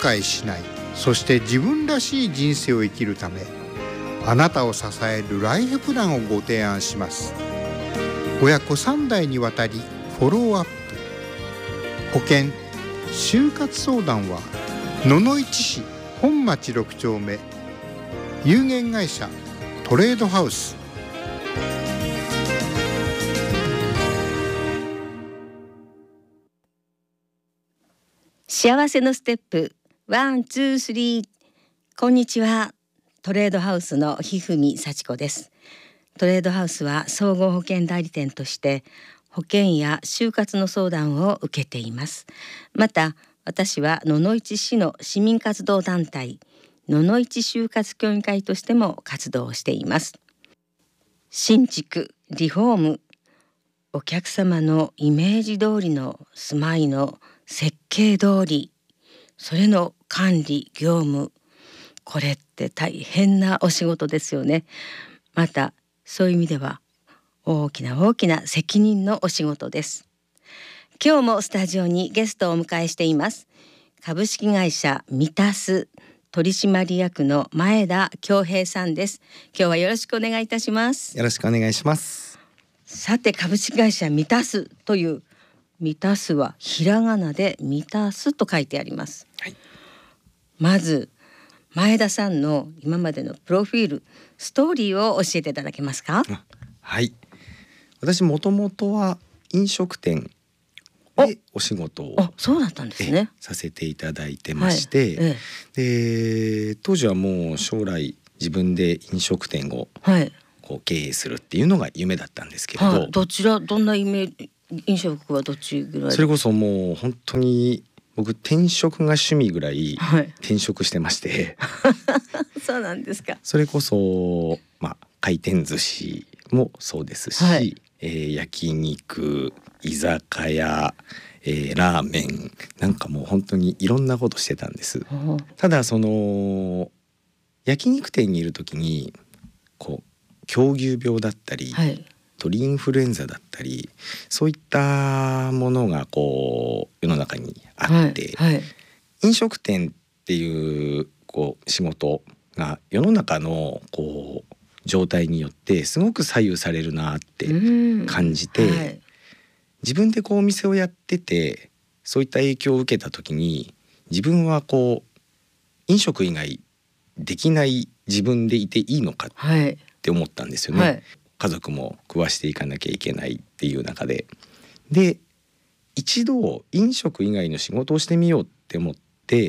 悔しない、そして自分らしい人生を生きるため、あなたを支えるライフプランをご提案します。親子3代にわたりフォローアップ。保険就活相談は野々市市本町6丁目、有限会社トレードハウス。 幸せのステップ1、2、3。こんにちは。トレードハウスのひふみさちこです。トレードハウスは総合保険代理店として保険や就活の相談を受けています。また私は野々市市の市民活動団体野々市就活協議会としても活動をしています。新築、リフォーム、お客様のイメージ通りの住まいの設計通り、それの管理業務、これって大変なお仕事ですよね。またそういう意味では大きな責任のお仕事です。今日もスタジオにゲストをお迎えしています。株式会社ミタス取締役の前田恭平さんです。今日はよろしくお願いいたします。 よろしくお願いします。 さて、株式会社ミタスという、ミタスはひらがなでミタスと書いてあります、はい、まず前田さんの今までのプロフィール、ストーリーを教えていただけますか？ はい、私もともとは飲食店でお仕事をそうだったんですね。 させていただいてまして、で当時はもう将来自分で飲食店をこう経営するっていうのが夢だったんですけれど、 どんなイメージ、飲食はどっちぐらい？ それこそもう本当に僕転職が趣味ぐらい転職してまして、 そうなんですか。 それこそ、回転寿司もそうですし、焼肉、居酒屋、ラーメンなんかもう本当にいろんなことしてたんです。ただその焼肉店にいる時にこう狂牛病だったり、鳥インフルエンザだったり、そういったものがこう世の中にあって、飲食店っていうこう仕事が世の中のこう状態によってすごく左右されるなって感じて、自分でこうお店をやっててそういった影響を受けた時に、自分はこう飲食以外できない自分でいていいのかって思ったんですよね、家族も食わしていかなきゃいけないっていう中で、一度飲食以外の仕事をしてみようって思って、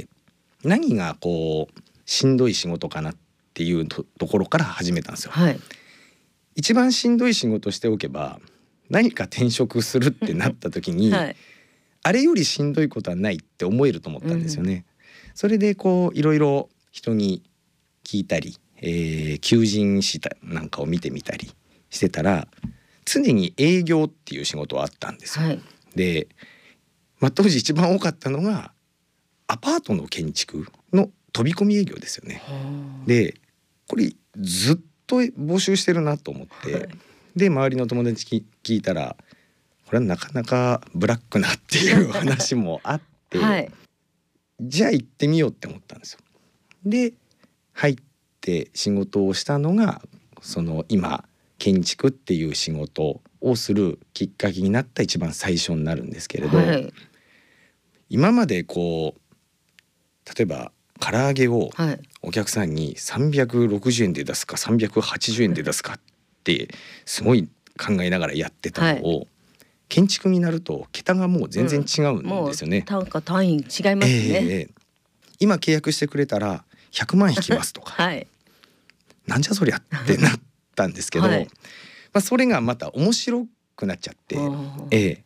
何がこうしんどい仕事かなっていうところから始めたんですよ、一番しんどい仕事しておけば何か転職するってなった時に、あれよりしんどいことはないって思えると思ったんですよね、それでこういろいろ人に聞いたり、求人誌なんかを見てみたりしてたら、常に営業っていう仕事はあったんですよ、で、当時一番多かったのがアパートの建築の飛び込み営業ですよね。でこれずっと募集してるなと思って、で周りの友達に聞いたら、これはなかなかブラックなっていう話もあって、じゃあ行ってみようって思ったんですよ。で入って仕事をしたのがその今建築っていう仕事をするきっかけになった一番最初になるんですけれど、今までこう例えば唐揚げをお客さんに360円で出すか380円で出すかってすごい考えながらやってたのを、建築になると桁がもう全然違うんですよね、 もう単位違いますね、 今契約してくれたら100万引きますとか、なんじゃそりゃってなったんですけど、それがまた面白くなっちゃって、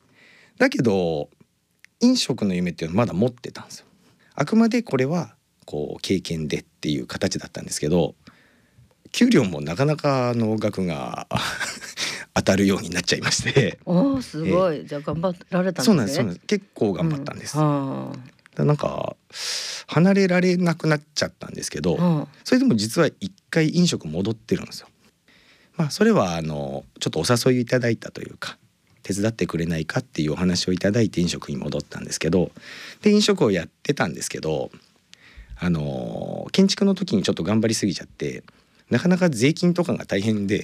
だけど飲食の夢っていうのはまだ持ってたんですよ。あくまでこれはこう経験でっていう形だったんですけど、給料もなかなかの額が当たるようになっちゃいまして、 すごい、じゃあ頑張られたんですね。 そうなんです、結構頑張ったんです、なんか離れられなくなっちゃったんですけど、それでも実は一回飲食戻ってるんですよ。それはちょっとお誘いいただいたというか、手伝ってくれないかっていうお話をいただいて飲食に戻ったんですけど、で飲食をやってたんですけど、 建築の時にちょっと頑張りすぎちゃってなかなか税金とかが大変で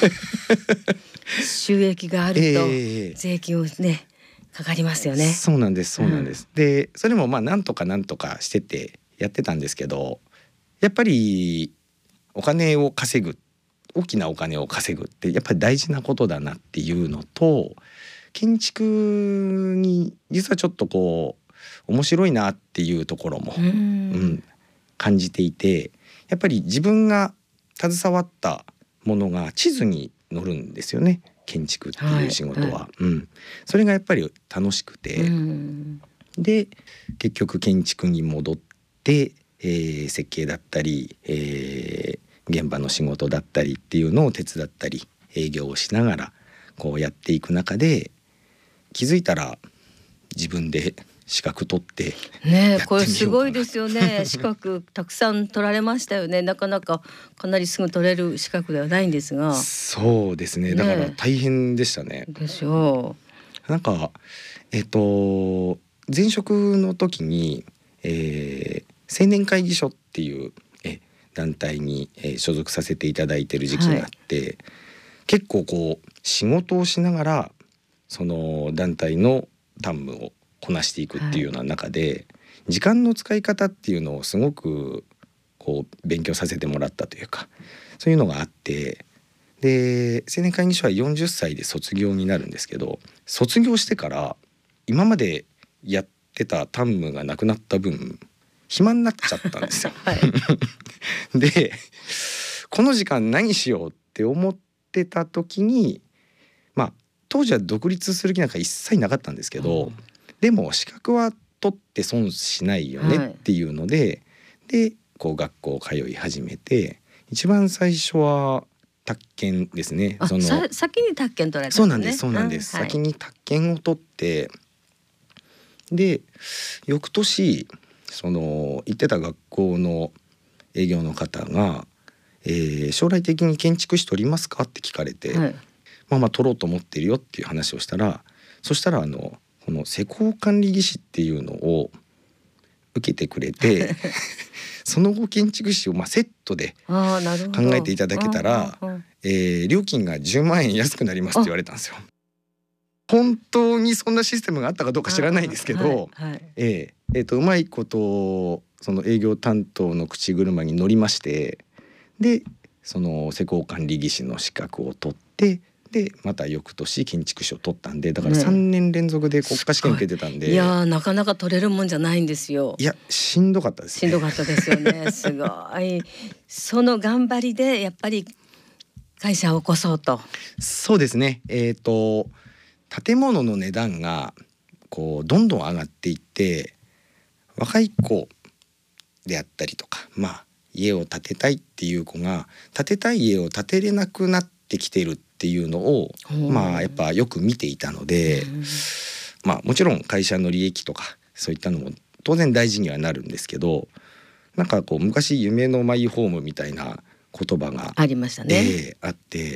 収益があると税金をねかかりますよね。 そうなんですそうなんです、でそれもまあなんとかしててやってたんですけど、やっぱりお金を稼ぐ、大きなお金を稼ぐってやっぱり大事なことだなっていうのと、建築に実はちょっとこう面白いなっていうところも、感じていて、やっぱり自分が携わったものが地図に載るんですよね、建築っていう仕事は、それがやっぱり楽しくて、で結局建築に戻って、設計だったり、現場の仕事だったりっていうのを手伝ったり営業をしながらこうやっていく中で、気づいたら自分で資格取ってね、これすごいですよね。資格たくさん取られましたよね。なかなかかなりすぐ取れる資格ではないんですが。 そうですね、だから大変でしたね。 でしょう。なんか前職の時に、青年会議所っていう団体に、所属させていただいてる時期があって、結構こう仕事をしながらその団体の担務をこなしていくっていうような中で、時間の使い方っていうのをすごくこう勉強させてもらったというか、そういうのがあって、で青年会議所は40歳で卒業になるんですけど、卒業してから今までやってた担務がなくなった分暇になっちゃったんですよ、でこの時間何しようって思ってた時に、当時は独立する気なんか一切なかったんですけど、でも資格は取って損しないよねっていうので、でこう学校通い始めて、一番最初は宅建ですね。 先に宅建取られたんですね。 そうなんです、先に宅建を取って、で翌年行ってた学校の営業の方が、将来的に建築士取りますかって聞かれて、取ろうと思ってるよっていう話をしたら、そしたらこの施工管理技師っていうのを受けてくれてその後建築士をセットで考えていただけたら、料金が10万円安くなりますって言われたんですよ。本当にそんなシステムがあったかどうか知らないですけど、うまいことその営業担当の口車に乗りまして、でその施工管理技師の資格を取って、でまた翌年建築士を取ったんで、だから3年連続で国家試験受けてたんで、 いやなかなか取れるもんじゃないんですよ。 いやしんどかったですね。 しんどかったですよね。すごいその頑張りでやっぱり会社を起こそうと。 そうですね、建物の値段がこうどんどん上がっていって、若い子であったりとか、家を建てたいっていう子が建てたい家を建てれなくなってきてるっていうのをやっぱよく見ていたので、もちろん会社の利益とかそういったのも当然大事にはなるんですけど、なんかこう昔夢のマイホームみたいな言葉がありましたね、 あって、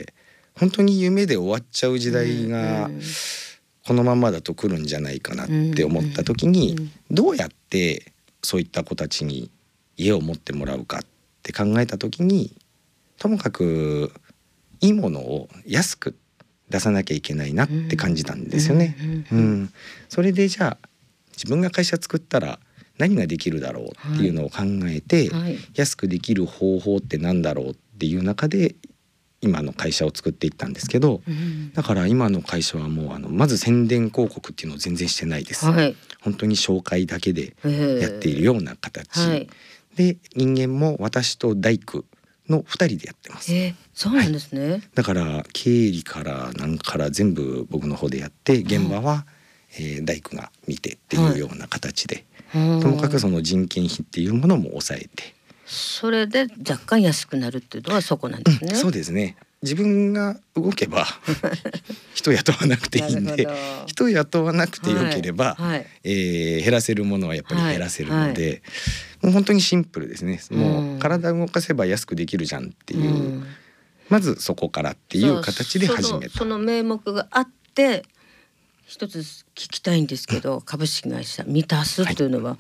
本当に夢で終わっちゃう時代がこのままだと来るんじゃないかなって思った時に、どうやってそういった子たちに家を持ってもらうかって考えた時に、ともかくいいものを安く出さなきゃいけないなって感じたんですよね。それでじゃあ自分が会社作ったら何ができるだろうっていうのを考えて、安くできる方法ってなんだろうっていう中で今の会社を作っていったんですけど、だから今の会社はもうまず宣伝広告っていうのを全然してないです、本当に紹介だけでやっているような形、で人間も私と大工の2人でやってます。 そうなんですね、 だから経理から何から全部僕の方でやって、現場は、大工が見てっていうような形で、ともかくその人件費っていうものも抑えて、 それで若干安くなるっていうのはそこなんですね。 そうですね、自分が動けば人雇わなくていいんで人雇わなくてよければ、減らせるものはやっぱり減らせるので、もう本当にシンプルですね。もう体動かせば安くできるじゃんっていう、まずそこからっていう形で始めた。 その名目があって一つ聞きたいんですけど、株式会社ミタスというのは、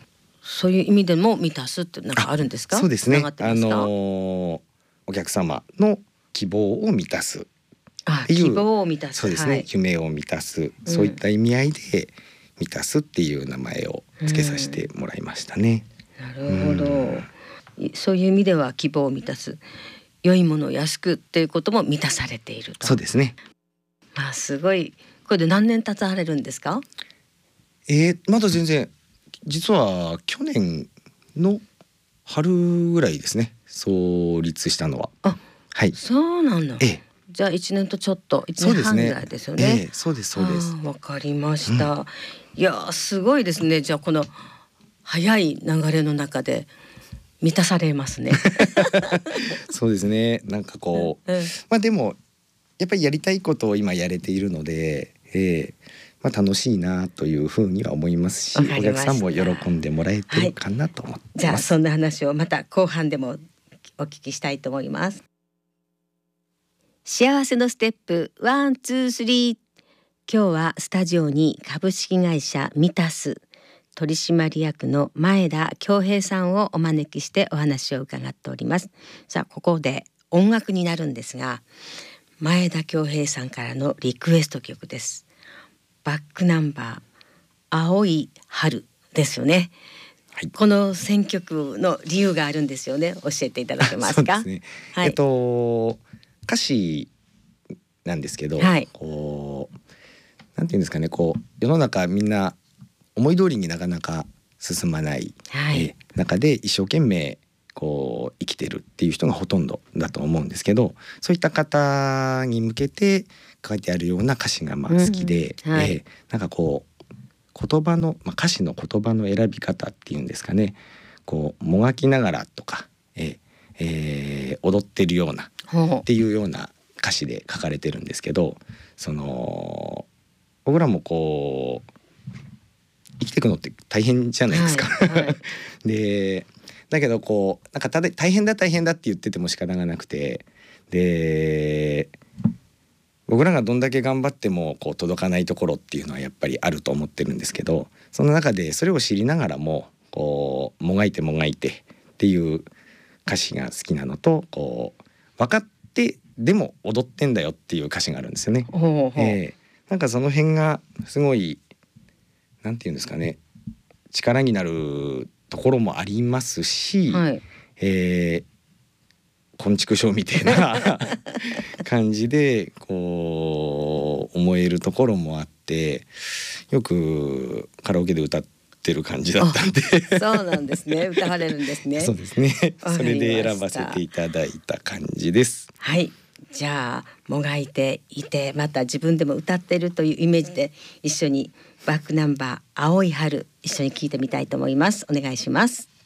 そういう意味でも満たすってなんかあるんですか？ そうですね。 つながってますか？ お客様の希望を満たすっていう、 希望を満たす。 そうですね、 はい、 夢を満たす、そういった意味合いで満たすっていう名前を付けさせてもらいましたね。 なるほど、そういう意味では希望を満たす、良いものを安くっていうことも満たされていると。 そうですね。 すごい。これで何年経たれるんですか？ まだ全然、実は去年の春ぐらいですね、創立したのは。はい。 そうなの。じゃあ1年とちょっと、1年半ぐらいですよね。 そうですそうです。 わかりました、いやすごいですね。じゃあこの早い流れの中で満たされますね。 そうですね。なんかこう、まあでもやっぱりやりたいことを今やれているので、まあ楽しいなというふうには思いますし、お客さんも喜んでもらえてるかなと思ってます。 じゃあそんな話をまた後半でもお聞きしたいと思います。幸せのステップ1、2、3。今日はスタジオに株式会社ミタス取締役の前田恭平さんをお招きしてお話を伺っております。さあここで音楽になるんですが、前田恭平さんからのリクエスト曲です。バックナンバー青い春ですよね。はい、この選曲の理由があるんですよね。教えていただけますか？ そうですね。 はい、 歌詞なんですけど、こうなんていうんですかね、こう世の中みんな思い通りになかなか進まない、中で一生懸命こう生きてるっていう人がほとんどだと思うんですけど、そういった方に向けて書いてあるような歌詞が好きで、なんかこう言葉の、歌詞の言葉の選び方っていうんですかね、こうもがきながらとか、踊ってるようなっていうような歌詞で書かれてるんですけど、その僕らもこう生きていくのって大変じゃないですか。でだけどこうなんか大変だって言ってても仕方がなくて、で僕らがどんだけ頑張ってもこう届かないところっていうのはやっぱりあると思ってるんですけど、その中でそれを知りながらもこうもがいてっていう歌詞が好きなのと、こう分かってでも踊ってんだよっていう歌詞があるんですよね。なんかその辺がすごいなんていうんですかね、力になるところもありますし、昆虫賞みたいな感じでこう思えるところもあって、よくカラオケで歌ってる感じだったんで。 そうなんですね。歌われるんですね。 そうですね。それで選ばせていただいた感じです。 はい。じゃあもがいていて、また自分でも歌っているというイメージで一緒にバックナンバー青い春一緒に聴いてみたいと思います。お願いします。